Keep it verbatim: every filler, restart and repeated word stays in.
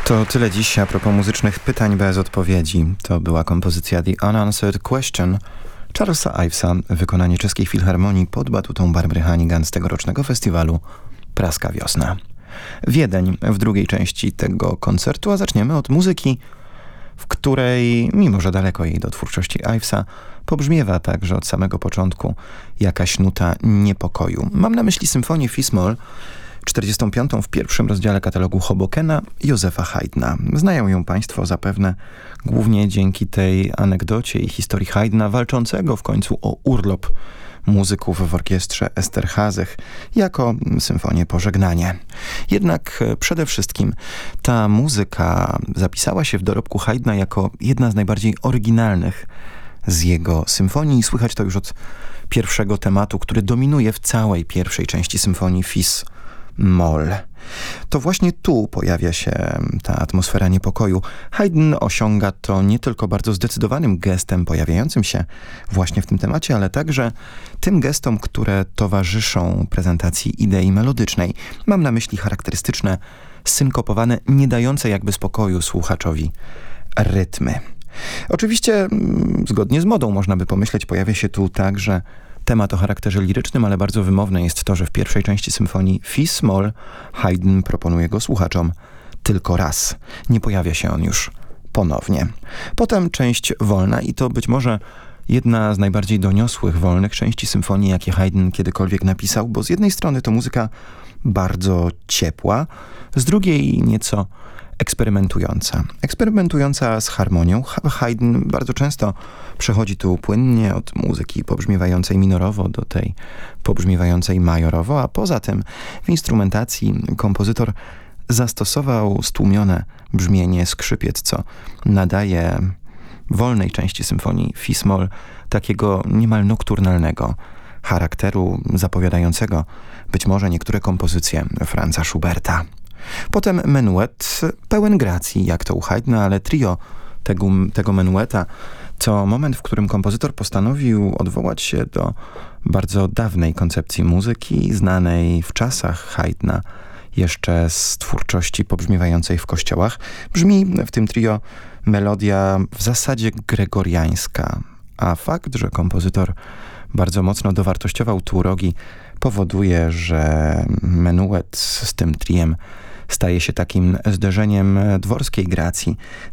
To tyle dziś a propos muzycznych pytań bez odpowiedzi. To była kompozycja The Unanswered Question Charlesa Ivesa, wykonanie Czeskiej Filharmonii pod batutą Barbry Hannigan z tegorocznego festiwalu Praska Wiosna. Wiedeń w drugiej części tego koncertu, a zaczniemy od muzyki, w której, mimo że daleko jej do twórczości Ivesa, pobrzmiewa także od samego początku jakaś nuta niepokoju. Mam na myśli symfonię Fis-moll, czterdziestą piątą w pierwszym rozdziale katalogu Hobokena Józefa Haydna. Znają ją Państwo zapewne głównie dzięki tej anegdocie i historii Haydna walczącego w końcu o urlop muzyków w orkiestrze Esterházych jako symfonię Pożegnanie. Jednak przede wszystkim ta muzyka zapisała się w dorobku Haydna jako jedna z najbardziej oryginalnych z jego symfonii. Słychać to już od pierwszego tematu, który dominuje w całej pierwszej części symfonii Fis-moll. To właśnie tu pojawia się ta atmosfera niepokoju. Haydn osiąga to nie tylko bardzo zdecydowanym gestem pojawiającym się właśnie w tym temacie, ale także tym gestom, które towarzyszą prezentacji idei melodycznej. Mam na myśli charakterystyczne, synkopowane, nie dające jakby spokoju słuchaczowi rytmy. Oczywiście, zgodnie z modą można by pomyśleć, pojawia się tu także temat o charakterze lirycznym, ale bardzo wymowne jest to, że w pierwszej części symfonii Fis-moll Haydn proponuje go słuchaczom tylko raz. Nie pojawia się on już ponownie. Potem część wolna i to być może jedna z najbardziej doniosłych wolnych części symfonii, jakie Haydn kiedykolwiek napisał, bo z jednej strony to muzyka bardzo ciepła, z drugiej nieco eksperymentująca. Eksperymentująca z harmonią. Haydn bardzo często przechodzi tu płynnie od muzyki pobrzmiewającej minorowo do tej pobrzmiewającej majorowo, a poza tym w instrumentacji kompozytor zastosował stłumione brzmienie skrzypiec, co nadaje wolnej części symfonii Fis-moll takiego niemal nokturnalnego charakteru, zapowiadającego być może niektóre kompozycje Franza Schuberta. Potem menuet, pełen gracji, jak to u Haydna, ale trio tego, tego menueta to moment, w którym kompozytor postanowił odwołać się do bardzo dawnej koncepcji muzyki, znanej w czasach Haydna jeszcze z twórczości pobrzmiewającej w kościołach. Brzmi w tym trio melodia w zasadzie gregoriańska, a fakt, że kompozytor bardzo mocno dowartościował tu rogi, powoduje, że menuet z tym triem staje się takim zderzeniem dworskiej gracji